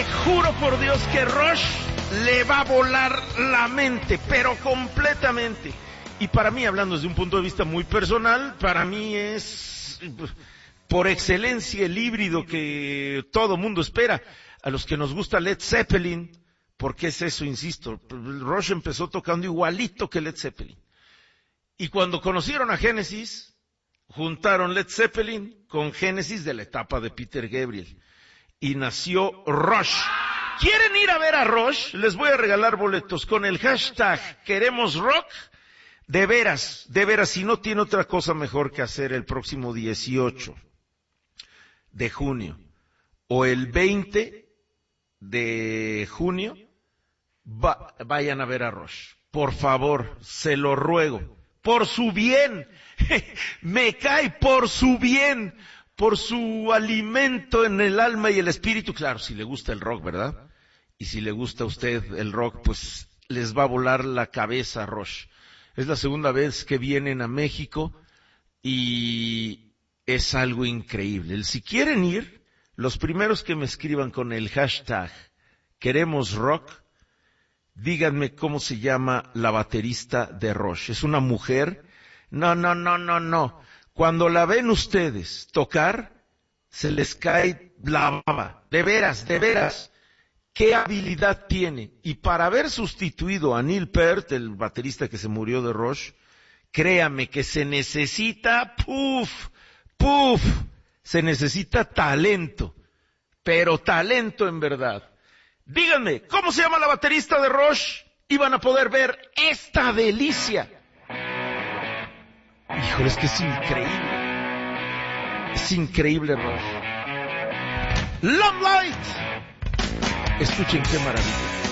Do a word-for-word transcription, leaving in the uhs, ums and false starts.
Le juro por Dios que Rush le va a volar la mente, pero completamente. Y para mí, hablando desde un punto de vista muy personal, para mí es por excelencia el híbrido que todo mundo espera. A los que nos gusta Led Zeppelin, porque es eso, insisto, Rush empezó tocando igualito que Led Zeppelin. Y cuando conocieron a Genesis, juntaron Led Zeppelin con Genesis de la etapa de Peter Gabriel. Y nació Rush. ¿Quieren ir a ver a Rush? Les voy a regalar boletos con el hashtag Queremos Rock. De veras, de veras, si no tiene otra cosa mejor que hacer el próximo dieciocho de junio o el veinte de junio, va, vayan a ver a Rush. Por favor, se lo ruego. Por su bien. Me cae por su bien. Por su alimento en el alma y el espíritu. Claro, si le gusta el rock, ¿verdad? Y si le gusta a usted el rock, pues les va a volar la cabeza, Rush. Es la segunda vez que vienen a México y es algo increíble. Si quieren ir, los primeros que me escriban con el hashtag Queremos Rock, díganme cómo se llama la baterista de Rush. ¿Es una mujer? No, no, no, no, no. Cuando la ven ustedes tocar, se les cae la baba. De veras, de veras. ¿Qué habilidad tiene? Y para haber sustituido a Neil Peart, el baterista que se murió de Rush, créame que se necesita, puf, puf, se necesita talento. Pero talento en verdad. Díganme, ¿cómo se llama la baterista de Rush? Y van a poder ver esta delicia. Híjole, es que es increíble. Es increíble, Rush. Love Light. Escuchen qué maravilla.